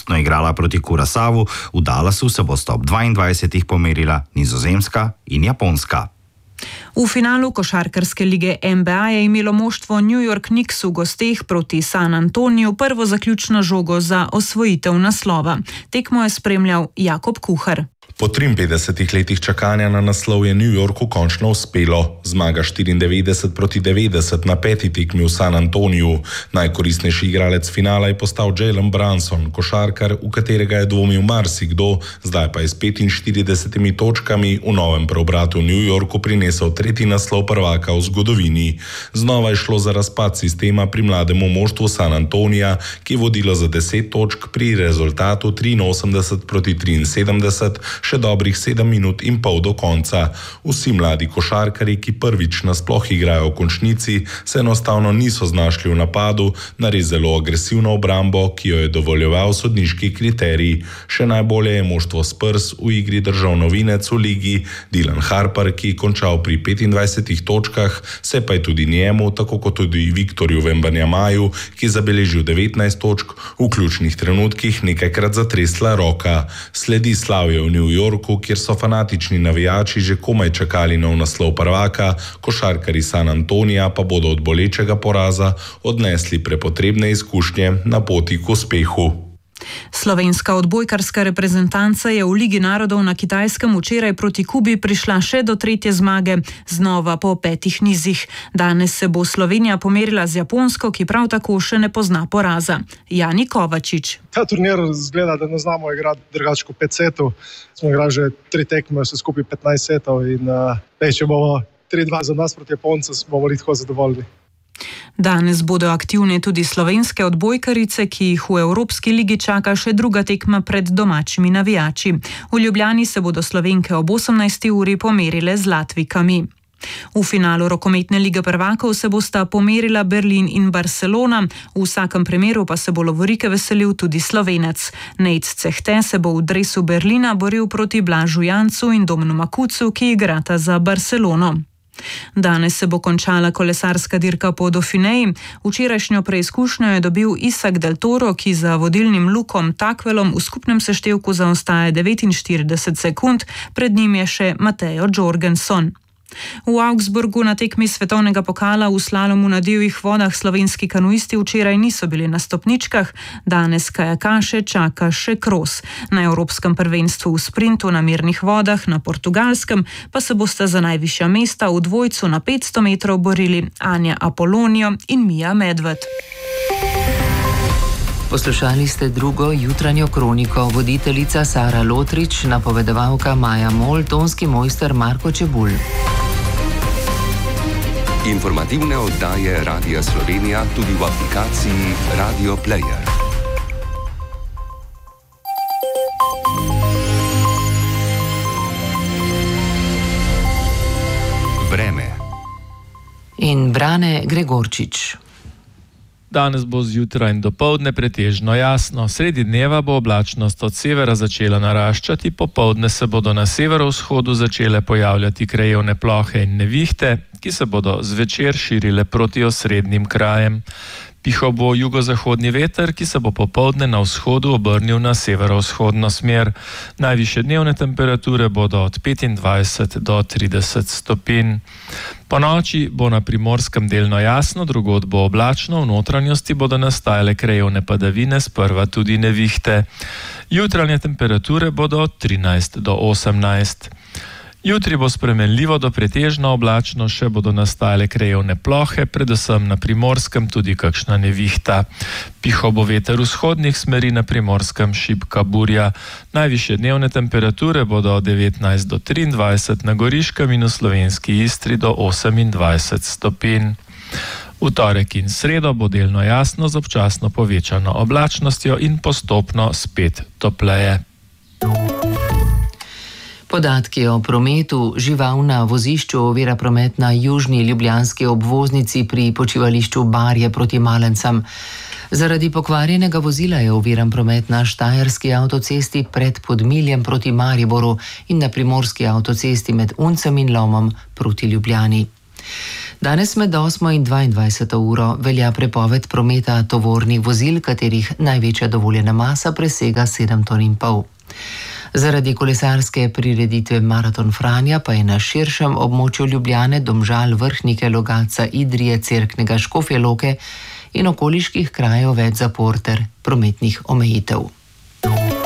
gostno igrala proti Curaçaovu, v Dallasu se bosta ob 22. pomerila Nizozemska in Japonska. V finalu košarkarske lige NBA je imelo moštvo New York Knicks v gosteh proti San Antoniju prvo zaključno žogo za osvojitev naslova. Tekmo je spremljal Jakob Kuhar. Po 53 letih čakanja na naslov je New Yorku končno uspelo. Zmaga 94-90 na peti tekmi v San Antoniju. Najkoristnejši igralec finala je postal Jalen Brunson, košarkar, v katerega je dvomil marsikdo, zdaj pa je s 45 točkami v novem preobratu New Yorku prinesel tretji naslov prvaka v zgodovini. Znova je šlo za razpad sistema pri mlademu moštvu San Antonija, ki je vodilo za 10 točk pri rezultatu 83-73, še dobrih 7 minut in pol do konca. Vsi mladi košarkarji, ki prvič nasploh igrajo v končnici, se enostavno niso znašli v napadu na res zelo agresivno obrambo, ki jo je dovoljeval sodniški kriterij. Še najbolje je moštvo Spurs v igri držal novinec v ligi Dylan Harper, ki je končal pri 25 točkah, se pa je tudi njemu, tako kot tudi Viktorju Wembanyamaju, ki je zabeležil 19 točk, v ključnih trenutkih nekajkrat zatresla roka. Sledi slavje v New Yorku, kjer so fanatični navijači že komaj čakali nov naslov prvaka, košarkarji San Antonija pa bodo od bolečega poraza odnesli prepotrebne izkušnje na poti k uspehu. Slovenska odbojkarska reprezentanca je v Ligi narodov na Kitajskem včeraj proti Kubi prišla še do tretje zmage, znova po 5 nizih. Danes se bo Slovenija pomerila z Japonsko, ki prav tako še ne pozna poraza. Jani Kovačič. Ta turnir zgleda, da ne znamo igrati drugače kot 5 setov. Smo igrali že 3 tekme, vse skupaj 15 setov in če bomo 3-2 za nas proti Japoncu, bomo tako zadovoljni. Danes bodo aktivne tudi slovenske odbojkarice, ki jih v Evropski ligi čaka še druga tekma pred domačimi navijači. V Ljubljani se bodo Slovenke ob 18. uri pomerile z Latvijkami. V finalu rokometne lige prvakov se bosta pomerila Berlin in Barcelona, v vsakem primeru pa se bo lovorike veselil tudi Slovenec. Nejc Cehte se bo v dresu Berlina boril proti Blažu Jancu in Domnu Makucu, ki igrata za Barcelono. Danes se bo končala kolesarska dirka po Dauphineji. Včerajšnjo preizkušnjo je dobil Isak Del Toro, ki za vodilnim Lukom Takvelom v skupnem seštevku zaostaja 49 sekund, pred njim je še Mateo Jorgenson. V Augsburgu na tekmi svetovnega pokala v slalomu na divjih vodah slovenski kanuisti včeraj niso bili na stopničkah, danes kajakaše čaka še kros. Na Evropskem prvenstvu v sprintu na mirnih vodah na Portugalskem pa se bosta za najvišja mesta v dvojcu na 500 metrov borili Anja Apolonijo in Mija Medved. Poslušali ste drugo jutranjo kroniko, voditeljica Sara Lotrič, napovedovalka Maja Mol, tonski mojster Marko Čebulj. Informativne oddaje Radia Slovenija tudi v aplikaciji Radio Player. Vreme in Brane Gregorčič. Danes bo zjutraj in dopoldne pretežno jasno. Sredi dneva bo oblačnost od severa začela naraščati, popoldne se bodo na severovzhodu začele pojavljati krajevne plohe in nevihte, ki se bodo zvečer širile proti osrednjim krajem. Pihal bo jugozahodni veter, ki se bo popoldne na vzhodu obrnil na severovzhodno smer. Najvišje dnevne temperature bodo od 25 do 30 stopinj. Po noči bo na Primorskem delno jasno, drugod bo oblačno, v notranjosti bodo nastajale krajevne padavine, sprva tudi nevihte. Jutranje temperature bodo od 13 do 18. Jutri bo spremenljivo do pretežno oblačno, še bodo nastajale krajevne plohe, predvsem na Primorskem tudi kakšna nevihta. Pihal bo veter vzhodnih smeri, na Primorskem šibka burja. Najvišje dnevne temperature bodo od 19 do 23, na Goriškem in v slovenski Istri do 28 stopinj. V torek in sredo bo delno jasno z občasno povečano oblačnostjo in postopno spet topleje. Podatki o prometu žival na vozišču ovira promet na južni ljubljanski obvoznici pri počivališču Barje proti Malencem. Zaradi pokvarjenega vozila je oviran promet na Štajerski avtocesti pred Podmiljem proti Mariboru in na Primorski avtocesti med Uncem in Lomom proti Ljubljani. Danes med 8 in 22 uro velja prepoved prometa tovornih vozil, katerih največja dovoljena masa presega 7,5 ton. Zaradi kolesarske prireditve Maraton Franja pa je na širšem območju Ljubljane, Domžal, Vrhnike, Logatca, Idrije, Cerknega, Škofje Loke in okoliških krajev več zapor ter prometnih omejitev.